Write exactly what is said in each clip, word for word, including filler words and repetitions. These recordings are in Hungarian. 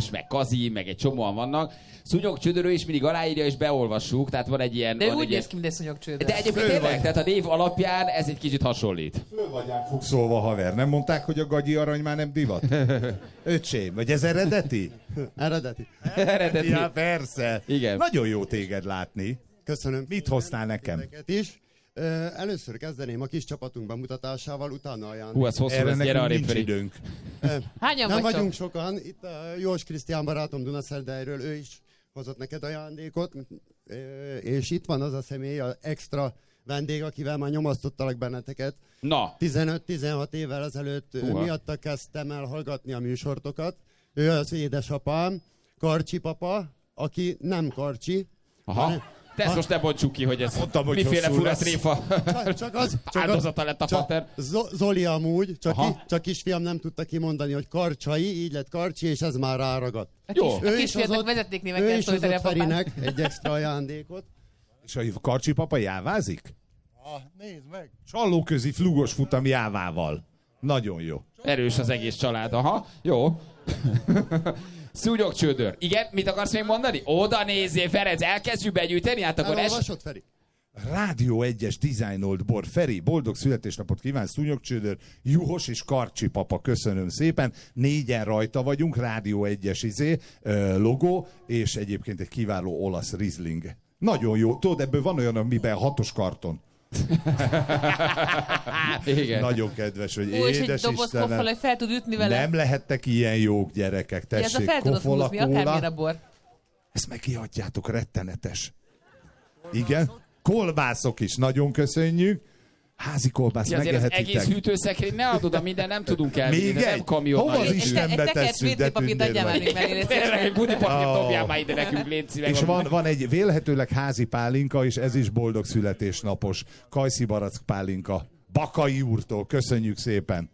András, meg Kazi, meg egy csomóan vannak. Szúnyogcsődörő is mindig aláírja, és beolvassuk, tehát van egy ilyen... De van úgy egy néz ilyen... ki, mint egy szúnyogcsődör. De egyébként tényleg, tehát a név alapján ez egy kicsit hasonlít. Föl vagyán fogszolva, haver. Nem mondták, hogy a gagyi arany már nem divat? Öcsém, vagy ez eredeti? Eredeti. Eredeti. Ja, persze. Igen. Nagyon jó téged látni. Köszönöm. Mit hoztál nekem? Ezeket is. Ö, először kezdeném a kis csapatunk bemutatásával, utána ajándék. Hú, ez hosszú, Erre ez gyere nekünk arrébb nincs felé. időnk. Ö, Hányan Nem vagytok? vagyunk sokan. Itt a Jós Krisztián barátom Dunaszerdejről, ő is hozott neked ajándékot. Ö, és itt van az a személy, az extra vendég, akivel már nyomasztottalak benneteket. Na, tizenöt-tizenhat évvel ezelőtt Uha. miatta kezdtem el hallgatni a műsortokat. Ő az édesapám, Karcsi papa, aki nem Karcsi. aha. De ezt most ne bontsuk ki, hogy ez Mondtam, hogy miféle hosszú fura lesz. tréfa Csak, csak az, csak áldozata lett a csak pater. Zo- Zoli amúgy, csak, Aha. ki, csak kisfiam nem tudta kimondani, hogy Karcsai, így lett Karcsi, és ez már ráragadt. A Jó. kis- A Ő is kisfiadnak hozott- vezetéknévekkel Ő is szólítani a hozott papát. Ferinek egy extra ajándékot. És a Karcsi papa jávázik? Ah, nézd meg! Csallóközi flugos futam jávával. Nagyon jó. Erős az egész család, aha. Jó. Szúnyogcsődör. Igen, mit akarsz még mondani? Oda nézzél, Ferenc, elkezdjük begyűjteni, hát akkor es... Elolvasod, Feri? Rádió egyes dizájnolt bor. Feri, boldog születésnapot kíván, Szúnyogcsődör, Juhos és Karcsi papa, köszönöm szépen. Négyen rajta vagyunk, Rádió egyes izé, ö, logó, és egyébként egy kiváló olasz Riesling. Nagyon jó. Tudod, ebből van olyan, amiben hatos karton. Igen. Nagyon kedves, hogy Ó, és egy édes doboz Istenem. koffal, hogy fel tud ütni vele. Nem lehettek ilyen jók gyerekek. Ja, ez a Tessék, fel tudod kofola, húzni, akármilyen a kóla. bor. Ezt meg kiadjátok, rettenetes. Igen? Kolbászok is, nagyon köszönjük. Házi kolbász, Ja, azért az megerhetitek. egész hűtőszekrény ne adod, a minden nem tudunk elvinni, Még de nem egy? kamionnal. Hova az jön. Egy- Istenbe egy tekercs tesszük, de vé té papírt tündér adjál már vagy. még mellé, légy Tényleg, szíves. egy budipapírt Ó. dobjál már ide nekünk, légy szíves. És van, van egy vélhetőleg házi pálinka, és ez is boldog születésnapos. Kajszi barack pálinka. Bakai úrtól, köszönjük szépen.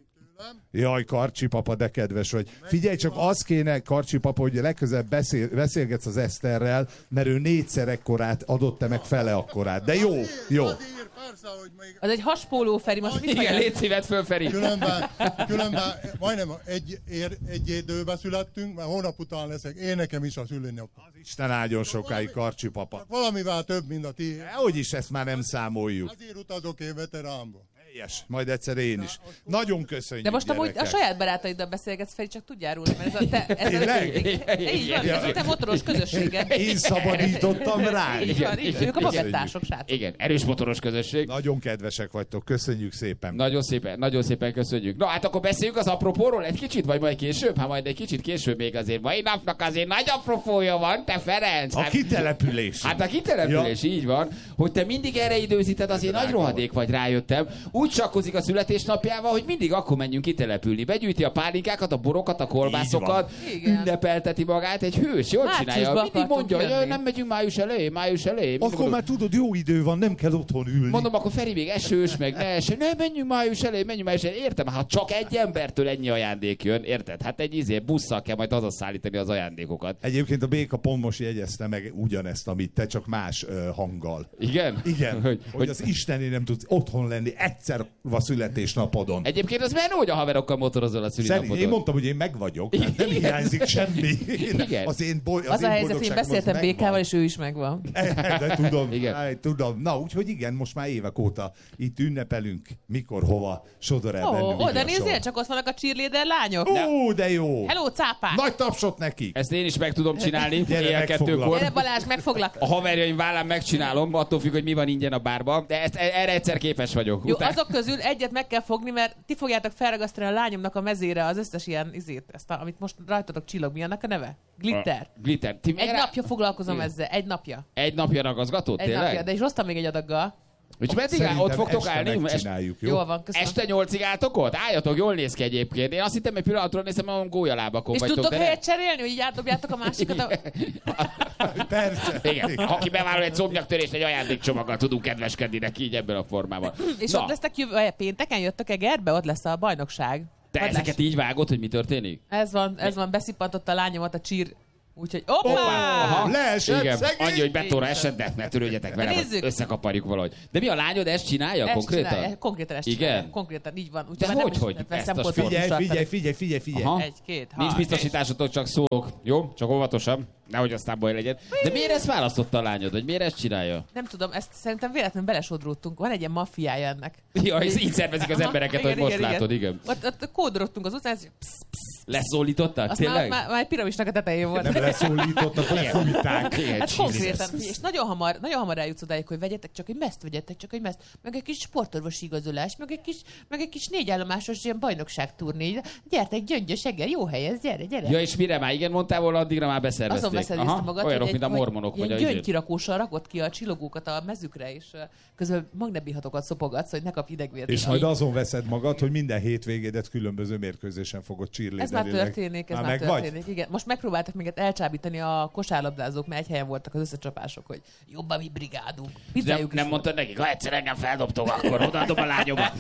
Jaj, Karcsi papa, de kedves vagy. Figyelj csak, az kéne, Karcsi papa, hogy legközelebb beszél, beszélgetsz az Eszterrel, mert ő négyszer ekkorát adott te meg fele akkorát. De jó, jó. Azért, persze, hogy még Az egy haspóló, Feri, most mit Igen, vagy? légy szívet föl, Feri. különben, különben majdnem egy, ér, egy időben születtünk, mert hónap után leszek én nekem is a szülőnap. Az Isten áldjon sokáig, Karcsi papa. Valamivel több, mint a ti. Hogy is ezt már nem számoljuk. Azért utazok én veteránba. Helyes, majd egyszer én is. Nagyon köszönjük, De most amúgy a gyerekek. saját barátaiddal beszélgetsz, Feri, csak tudjál róla, mert ez a te... Ez Tényleg? a, így van, ez a te motoros közösséged. Én szabadítottam rá. Így van, így van. Ők a bagettások, srácok. Igen, erős motoros közösség. Nagyon kedvesek vagytok, köszönjük szépen. Nagyon szépen, nagyon szépen köszönjük. Na hát akkor beszéljünk az apropóról egy kicsit, vagy majd később? Hát majd egy kicsit később még azért. Mai napnak azért nagy apropója van, te Ferenc. A Hát- kitelepülés. Hát a kitelepülés, ja. Így van, hogy te mindig erre időzíted, azért nagy rohadék vagy, rájöttem. Úgy sakkozik a születésnapjával, hogy mindig akkor menjünk kitelepülni. Begyűjti a pálinkákat, a borokat, a kolbászokat, Igen. ünnepelteti magát, egy hős, jól Márciusban csinálja. Mindig akartunk mondja, hogy jönni. "Jaj, nem megyünk május elején, május elején. Mindig Akkor mondom, már tudod, jó idő van, nem kell otthon ülni. Mondom, akkor Feri még esős, meg ne eső. Ne, menjünk május elején, menjünk május elején. Értem, hát csak egy embertől ennyi ajándék jön, érted? Hát egy izé busszal kell majd hazaszállítani az ajándékokat. Egyébként a Béka pont most jegyezte meg ugyanezt, amit te, csak más uh, hanggal. Igen? Igen, hogy, hogy, hogy az Istené nem tudsz otthon lenni egyszer a születésnapodon. Egyébként az menő, hogy a haverokkal motorozol a Szerint, szülinapodon. én mondtam, hogy én meg vagyok, tehát nem Igen. hiányzik semmi. Én, Igen. az én, boly, az Az a én helyzet, hogy én boldogságom az beszéltem megvan. Békával, és ő is megvan. De tudom, Igen. áj, tudom. Na, úgyhogy igen, most már évek óta itt ünnepelünk, mikor, hova sodor el Ó, bennünk. oda igen, nézzél, sor. csak ott vannak a cheerleader lányok. Ó, de jó! Hello, cápák! Nagy tapsot nekik! Ezt én is meg tudom csinálni, Gyere, éjjel megfoglak. kettőkor. Gyere Balázs, megfoglak. A haverjaim vállán megcsinálom, attól függ, hogy mi van ingyen a bárban, de ezt, erre egyszer képes vagyok. Jó, Után- azok közül egyet meg kell fogni, mert ti fogjátok felragasztani a lányomnak a mezére az összes ilyen izét, ezt a, amit most rajtatok csillog. Mi annak a neve? Glitter. A glitter. Ti Egy miért- napja foglalkozom Igen. ezzel, egy napja. Egy napja ragazgatott, Egy tényleg? napja, de is hoztam még egy adaggal. Úgyhogy meddig áll, Szerintem ott fogtok este állni? Est- megcsináljuk, jó? Jól van, köszönöm. Este nyolcig álltok ott? Álljatok, jól néz ki egyébként. Én azt hittem, egy pillanatra nézem, hogy gólyalábakon És vagytok. tudtok de nem. helyet cserélni, hogy így átdobjátok a másikat? A... Persze. Igen, aki bevállal egy szomnyaktörést, egy ajándékcsomaggal tudunk kedveskedni neki így ebben a formában. És Na, ott lesztek jövő, pénteken jöttök Egerbe, ott lesz a bajnokság. te Adás. ezeket így vágod, hogy mi történik? Ez van, ez van, beszippantott a lányomat a csír Úgyhogy oppá! Leesett, Igen, szegény! annyi, hogy betóra esett, de ne törődjetek vele, Nézzük. összekaparjuk valahogy. De mi a lányod ezt csinálja Ezt konkrétan? csinálja, konkrétan ezt Igen? csinálja. Konkrétan így van. De már nem hogy, is hogy? veszem Ezt a posztot, Figyelj, most figyelj, tartani. figyelj, figyelj, figyelj. Aha. Egy, két, Nincs hat. biztosításotok, csak szólok. Jó? Csak óvatosan. Nehogy aztán baj legyen. De miért ezt választotta a lányod? Hogy miért ezt csinálja? Nem tudom, ezt szerintem véletlenül belesodródtunk. Van egy ilyen maffiája ennek. Ja, és így szervezik az Aha, embereket, igen, hogy most igen, látod, igen. Ott, ott kódorogtunk az utcán, és psz, psz, Leszólították? azt már, Tényleg? már, már egy piramisnak a tetején volt. Nem leszólítottak, lefújták. Igen, Hát Jesus. konkrétan, és nagyon hamar, nagyon hamar eljutsz odáig, hogy vegyetek csak egy meszt, vegyetek csak egy meszt, meg egy kis sportorvosi igazolás, meg egy kis, meg egy kis négyállomásos ilyen bajnokságturné. Gyertek, Gyöngyös, Eger, jó hely ez, gyere, gyere. Ja, és mire már igen mondtál volna, addigra már beszervezték. Azon beszervezte Aha, magad, olyanok, hogy mint a egy- mormonok, hogy vagy a ilyen izé. gyöngykirakóssal rakott ki a csillogókat a mezükre, és ö, közben magnebihatokat szopogatsz, hogy ne kapj idegvért. És majd azon veszed magad, hogy minden hétvégédet különböző mérkőzésen fogod Ez már cheerleaderni. történik, ez Már már, meg vagy? történik. Igen. Most megpróbáltak minket elcsábítani a kosárlabdázók, mert egy helyen voltak az összecsapások, hogy jobb a mi brigádunk. Nem, Pizzájuk nem is mondtad nekik, ha egyszer engem feldobtok, akkor odaadom a lányomat.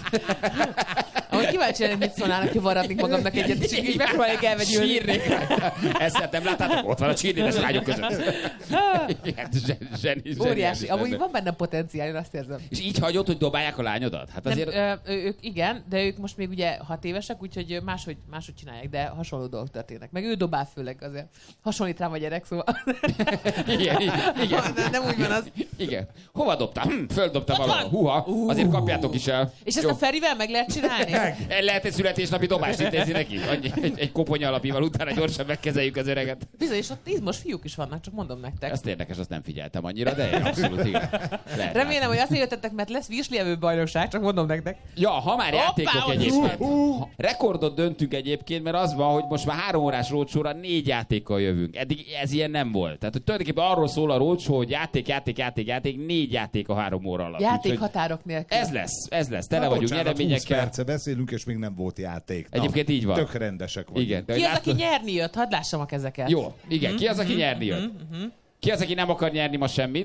Ahogy kíváncsi lennék, mit szólnának, hogy varratnék magamnak egyet, és így megpróbálják elvegyülni. Sírnék rajta. Ezt nem láttátok? Ott van a csírnédes lányok között. Igen, zseni, zseni, Óriási. zseniális Amúgy lenne. van benne potenciál, én azt érzem. És így hagyod, hogy dobálják a lányodat? Hát Nem, azért... ö, ö, ők igen, de ők most még ugye hat évesek, úgyhogy máshogy, máshogy csinálják, de hasonló dolgok történnek. Meg ő dobál főleg azért. Hasonlít rám a gyerek, szóval. Igen, igen. nem, nem úgy van az. Igen. Hova dobtál? Hm, földobtam Ott valahol. van. Húha, Uh. azért kapjátok is el. És ezt Jó. a Ferivel meg lehet csinálni? El lehet egy születésnapi dobást intézni neki? Annyi, egy, egy koponya alapival utána gyorsan megkezeljük az öreget. Bizony, és ott izmos fiúk is vannak, csak mondom nektek. Ezt érdekes, azt nem figyeltem annyira, de abszolút igen. Lehet Remélem, hogy azért jöttetek, mert lesz vízlievő bajnokság, csak mondom nektek. Ja, ha már Hoppá, játékok hogy- egyébként. Ha- Rekordot döntünk egyébként, mert az van, hogy most már három órás roadshow-ra négy játékkal jövünk. Eddig ez ilyen nem volt. Tehát, hogy tulajdonképpen arról szól a roadshow, hogy játék, játék, játék, játék, négy játék a három óra alatt. Játék Úgyhogy határok nélkül. ez lesz, ez lesz. Tele Na, vagyunk bocsánat, húsz nyereményekkel. perce beszélünk, és még nem volt játék. Na, Egyébként így van. Tök rendesek vagyunk. Igen. De Ki hogy az, aki látod- nyerni jött? Hadd lássam a kezeket. Jó, igen. Ki az, aki nyerni jön? Ki az, aki nem akar nyerni ma semmit?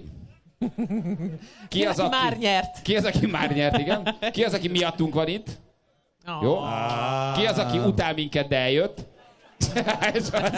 Ki Ki az, aki már nyert? Ki az, aki már nyert, igen? Ki az, aki miattunk van itt? Oh. Jó? Ki az, aki utál minket, de eljött? És az-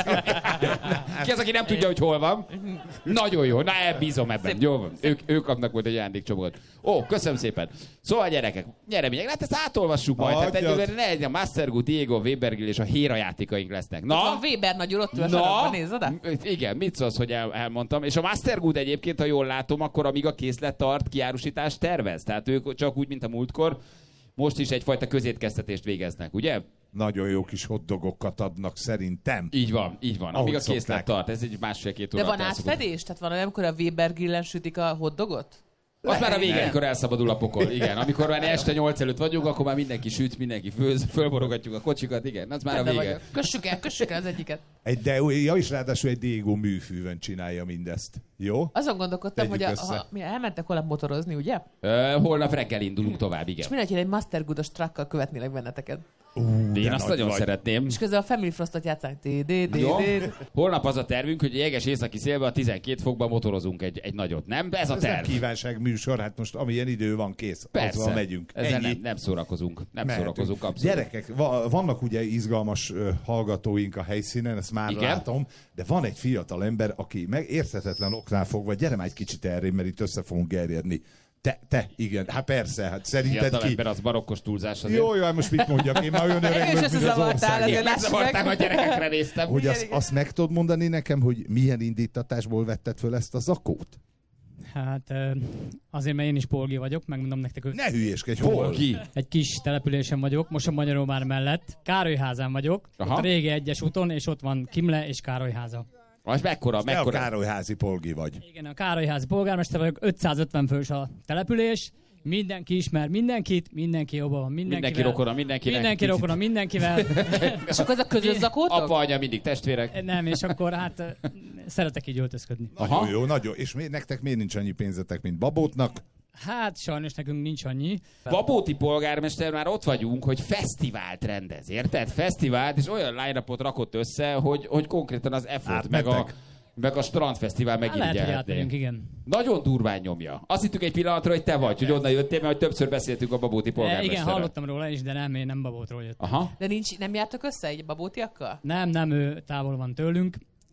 Ki az, aki nem tudja, hogy hol van? Nagyon jó, na elbízom ebben. Szép. Jó van. Ők, ők kapnak majd egy ajándékcsomagot. Ó, köszönöm szépen. Szóval gyerekek, nyeremények, hát ezt átolvassuk majd. Tehát Hagyjad. egyelőre ne legyen a Mastergu, Diego, Webergil és a Héra játékaink lesznek. Na, Van Weber nagy úr ott ül a sarokban, nézd oda. m- igen, mit szólsz, hogy el, elmondtam. És a Mastergood egyébként, ha jól látom, akkor amíg a készlet tart, kiárusítást tervez. Tehát ők csak úgy, mint a múltkor, most is egyfajta közétkeztetést végeznek, ugye? Nagyon jó kis hotdogokat adnak szerintem. Így van, így van. Amíg a Ahogy készlet szokták. tart, ez egy másfél-két óra. De van alatt elszokott. átfedés? Tehát van olyan, amikor a Weber grillen sütik a hotdogot? Az már a vége, Nem. amikor elszabadul a pokol. Igen, amikor már este nyolc előtt vagyunk, akkor már mindenki süt, mindenki főz, fölborogatjuk a kocsikat, igen, az már a Ebbe vége. vagyok. Kössük el, kössük el az egyiket. Egy, de ja, és ráadásul egy Diego műfűvön csinálja mindezt. Jó? Azon gondolkodtam, Tegyük hogy a, össze. ha, mi elmentek holnap motorozni, ugye? Ö, holnap reggel indulunk tovább, És igen. mindegy, hogy egy Mastergoodos truckkal követnélek benneteket. Ú, Én de azt nagy nagyon vagy. szeretném. És közben a Family Frostot játszánk. Dé, dé, dé, Jó. dé. Holnap az a tervünk, hogy a jeges északi szélbe a tizenkét fokban motorozunk egy, egy nagyot, nem? Ez a Ez nem terv. kívánság műsor, hát most amilyen idő van, kész. Persze. Azzal megyünk. Ezzel Ennyi. nem, nem szórakozunk. Nem Mehetünk. szórakozunk abszolút. Gyerekek, va- vannak ugye izgalmas ö, hallgatóink a helyszínen, ezt már Igen. látom, de van egy fiatal ember, aki meg érthetetlen oknál fogva, gyere már egy kicsit erre, mert itt össze fogunk gerjedni. Te, te, igen, hát persze, hát szerinted Fiatal ki? ember, az barokkos túlzás azért. Jó, jó, hát most mit mondjak, én már olyan öreg Ő is vagyok, mint az összezavartál, ország. azért lássuk Megzavartál, meg. a gyerekekre néztem. Hogy Igen, azt, igen. azt meg tudod mondani nekem, hogy milyen indítatásból vetted föl ezt a zakót? Hát ö, azért, mert én is polgi vagyok, megmondom nektek, hogy Ne hülyéskedj, hol? Ki? egy kis településen vagyok, most a Magyaróvár mellett. Károlyházán vagyok, Aha. ott a régi egyes úton, és ott van Kimle és Károlyháza. Most mekkora, Te a mekkora? Károlyházi polgi vagy. Igen, a Károlyházi polgármester vagyok, ötszázötven fős a település, mindenki ismer mindenkit, mindenki jobban van mindenkivel. Mindenki rokona, mindenkinek. Mindenki Picit. rokona mindenkivel. És akkor ez a közös zakótok? Apa, anya, mindig testvérek. Nem, és akkor hát ö, szeretek így öltözködni. Nagyon Aha. jó, nagyon. És mi, nektek miért nincs annyi pénzetek, mint Babótnak? Hát sajnos nekünk nincs annyi. Babóti polgármester, már ott vagyunk, hogy fesztivált rendez, érted? Fesztivált, és olyan line-upot rakott össze, hogy, hogy konkrétan az effort, meg a, Átmentek. meg a strandfesztivál Hát lehet, hogy átmegyünk, megirigyelhetné. igen. Nagyon durván nyomja. Azt hittük egy pillanatra, hogy te vagy, hogy onnan jöttél, mert hogy többször beszéltünk a Babóti E, polgármesterrel. igen, hallottam róla is, de nem, én nem Babótról jöttem. Aha. De nincs, nem jártok össze egy babótiakkal? Nem, nem, ő távol van tőlünk.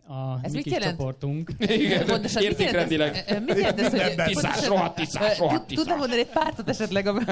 a Ez mi mit kis jelent? csoportunk. Igen, Pontosan, mit jelent ez? értékrendileg. Ö, Mit jelent ez, hogy... Tiszás, rohadt tiszás, rohadt Tudna tiszás. mondani egy pártot esetleg? am-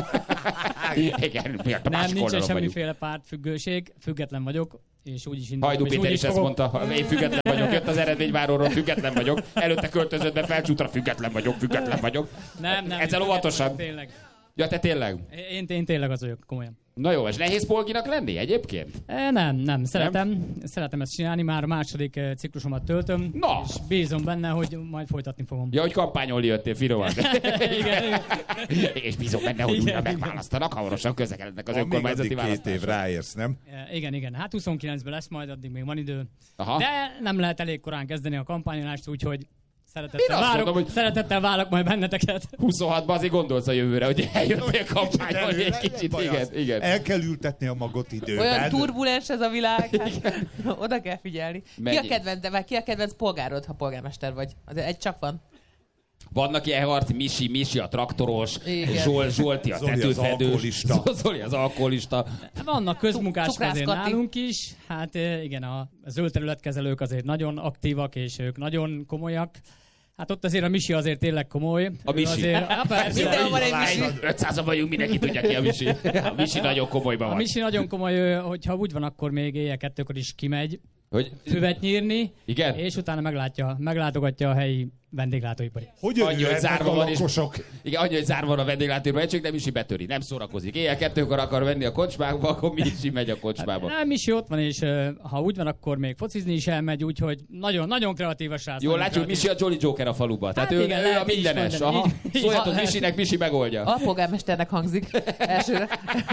Igen, miért a Nem, másik nincsen oldalon vagyunk. semmiféle pártfüggőség, független vagyok, és úgy is indultam. Hajdú és Péter úgy is ezt fogok- mondta, én független vagyok, jött az eredményváróról, független vagyok, előtte költözött be felcsútra, független vagyok, független vagyok. Nem, nem. Ezzel én óvatosan. független, Tényleg. Ja, te tényleg? Én, én tényleg az vagyok, komolyan. Na jó, és nehéz polginak lenni egyébként? E, nem, nem, szeretem, nem? szeretem ezt csinálni, már a második eh, ciklusomat töltöm, Na! és bízom benne, hogy majd folytatni fogom. Ja, hogy kampányolni jöttél finoman. Igen, igen. És bízom benne, hogy Igen, újra igen. megválasztanak, hamarosan közlekednek az Van még önkormányzati addig két választások. év, ráérsz, nem? E, igen, igen, hát huszonkilencben lesz majd, addig még van idő. Aha. De nem lehet elég korán kezdeni a kampányolást, úgyhogy Én szeretettel azt várok, mondom, hogy- szeretettel várok majd benneteket. huszonhatban azért gondolsz a jövőre, hogy eljöttél kampányolni egy Előre, kicsit. baj Igen, az. igen. El kell ültetni a magot időben. Olyan turbulens ez a világ, hát, oda kell figyelni. Ki Mennyi? a kedvenc, de vagy ki a kedvenc polgárod, ha polgármester vagy? Azért egy csak van. Vannak ilyen harci, Misi, Misi a traktoros, Igen. Zsol, Zsolti a Zoli az tetőfedős, alkoholista. Zoli az alkoholista. Vannak közmunkások Cukrász azért Kati. nálunk is, hát eh, igen, a zöld területkezelők azért nagyon aktívak, és ők nagyon komolyak. Hát ott azért a Misi azért tényleg komoly. A Ő Misi. Azért, á, persze. Mindenhol van egy Misi. ötszázan vagyunk, mindenki tudja ki a Misi. A Misi nagyon komolyban A van. Misi nagyon komoly, ő, hogyha úgy van, akkor még éjjel kettőkor is kimegy Hogy, füvet nyírni, igen? és utána meglátja, meglátogatja a helyi vendéglátóipari. Hogy Annyi, hogy örülhetnek zárva a van, és lakosok? igen, annyi, hogy zárva van a vendéglátóipari, csak nem Misi betöri, nem szórakozik. Éjjel kettőkor akar venni a kocsmába, akkor Misi megy a kocsmába. Nem, Misi ott van, és ö, ha úgy van, akkor még focizni is elmegy, úgyhogy nagyon, nagyon kreatív a srác. Jól nagyon látjuk, kreatív. Misi a Jolly Joker a faluba. Tehát Hát ő, igen, ő a lehet így is mindenes. mondani. Aha. Így- így Szóljatok van. Misinek, Misi megoldja. Alpolgármesternek hangzik elsőre.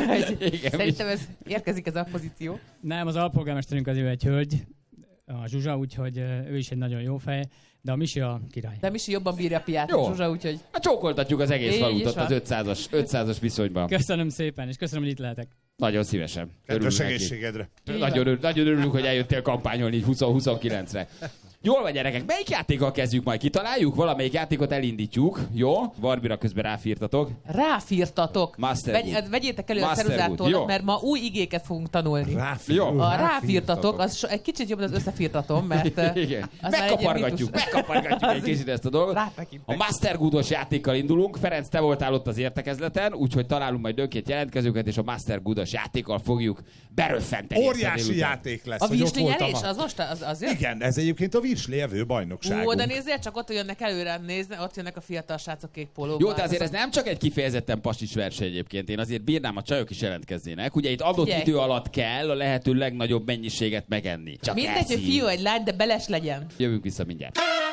Igen, Szerintem ez érkezik ez a pozíció. Nem, az alpolgármesterünk az ő egy hölgy, a Zsuzsa, úgyhogy ö, ő is egy nagyon jó fej, de a Misi a király. De Misi jobban bírja a piát, Jó. mint Zsuzsa, úgyhogy Hát csókoltatjuk az egész Így falut is ott van. az ötszázas, ötszázas viszonyban. Köszönöm szépen, és köszönöm, hogy itt lehetek. Nagyon szívesen. Kedves Örülünk neki. egészségedre. Nagyon, örül, nagyon örülünk, hogy eljöttél kampányolni így húsz huszonkilencre. Jól van, gyerekek, melyik játékkal kezdjük majd? Kitaláljuk? Valamelyik játékot elindítjuk. Jó? Barbira közben ráfírtatok. ráfírtatok. Master Vegy, Good. vegyétek elő a Master Good. Jó. ceruzától, mert ma új igéket fogunk tanulni. Ráfír, Jó. A ráfírtatok, az so, egy kicsit jobb, az összefírtatom, mert eh, Igen. az már egy ilyen Megkapargatjuk, mítusz. megkapargatjuk egy Az kicsit ezt a dolgot. A Rátekintek. Master Good-os játékkal indulunk. Ferenc, te voltál ott az értekezleten, úgyhogy találunk majd önként jelentkezőket, és a Master Good-os játékkal fogjuk beröffenteni. ezt a Óriási délután. játék lesz, A hogy ott virsli voltam. nyerés? A... Az most az, azért? Igen, ez egyébként a virsli jövő Ú, bajnokságunk. oda nézzél, csak ott jönnek előre nézni, ott jönnek a fiatal srácok kék pólóban. Jó, de azért ez nem csak egy kifejezetten pasis verseny egyébként. Én azért bírnám, a csajok is jelentkeznének. Ugye itt adott Figyelj. idő alatt kell a lehető legnagyobb mennyiséget megenni. Csak Mindegy, hogy eszik. fiú, egy lány, de beles legyen. Jövünk vissza mindjárt.